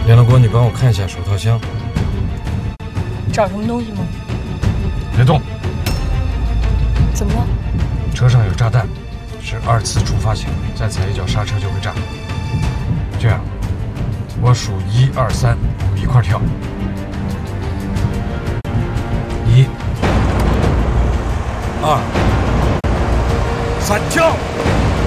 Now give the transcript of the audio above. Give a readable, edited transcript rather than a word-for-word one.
联络国，你帮我看一下手套箱。 找什么东西吗？ 别动！ 怎么了？ 车上有炸弹，是2次触发型，再踩一脚刹车就会炸。这样，我数1、2、3，我们一块跳。